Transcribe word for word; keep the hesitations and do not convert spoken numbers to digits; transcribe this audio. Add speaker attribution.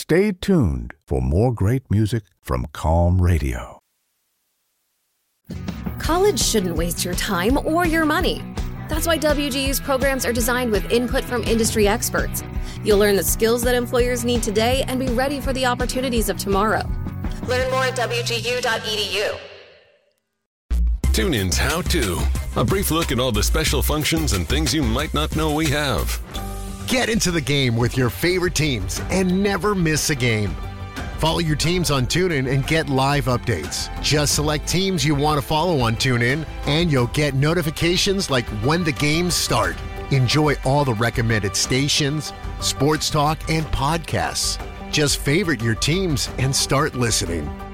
Speaker 1: Stay tuned for more great music from Calm Radio.
Speaker 2: College shouldn't waste your time or your money. That's why W G U's programs are designed with input from industry experts. You'll learn the skills that employers need today and be ready for the opportunities of tomorrow. Learn more at W G U dot E D U.
Speaker 3: TuneIn's How To. A brief look at all the special functions and things you might not know we have.
Speaker 4: Get into the game with your favorite teams and never miss a game. Follow your teams on TuneIn and get live updates. Just select teams you want to follow on TuneIn, and you'll get notifications like when the games start. Enjoy all the recommended stations, sports talk, and podcasts. Just favorite your teams and start listening.